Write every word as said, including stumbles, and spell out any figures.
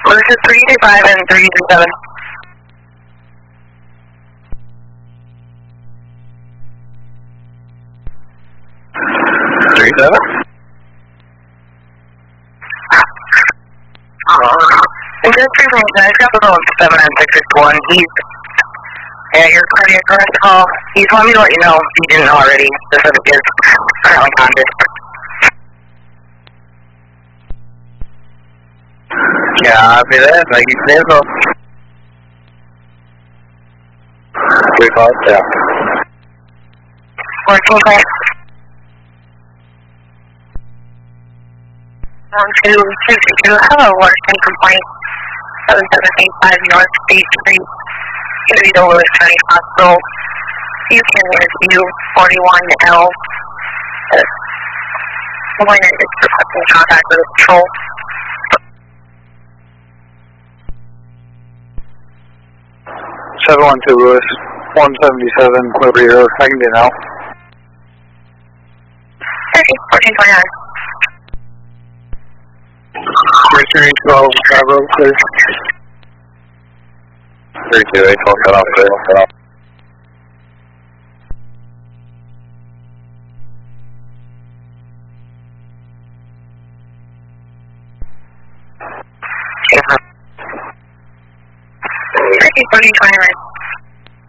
Well, this is three two five and three two seven. Three seven? And just three things, I got the phone seven nine six six one. He's at your cardiac arrest call. He's wanting me to let you know if you didn't already. This is is currently conscious. Copy that, thank you, Stanzo. Three five down. Fourteen point. One two two two two. Hello, Washington complaint. Seven seven eight five North State Street. Toledo Lewis County Hospital. You can review forty-one L. When it is requesting contact with the patrol. seven one two Lewis, one seventy-seven, Liberty Road, I can do now. Okay, fourteen twenty-nine. Three twelve, drive road, clear. Three two eight, twelve, cut off, clear, cut off. Okay, fourteen twenty-nine.